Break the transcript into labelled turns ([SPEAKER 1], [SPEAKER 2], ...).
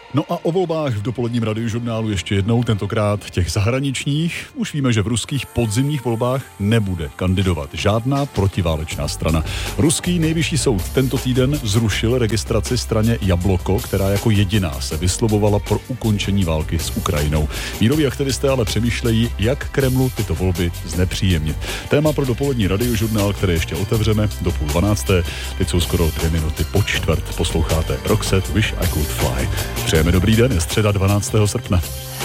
[SPEAKER 1] No a o volbách v dopoledním radiožurnálu ještě jednou, tentokrát těch zahraničních. Už víme, že v ruských podzimních volbách nebude kandidovat žádná protiválečná strana. Ruský nejvyšší soud tento týden zrušil registraci straně Jabloko, která jako jediná se vyslovovala pro ukončení války s Ukrajinou. Míroví aktivisté ale přemýšlejí, jak Kremlu tyto volby znepříjemnit. Téma pro dopolední radiožurnál, které ještě otevřeme do 11:30. Teď jsou skoro 2 minuty po čtvrt. Posloucháte Roxette Wish I Could Fly. Přejeme dobrý den, je středa 12. srpna.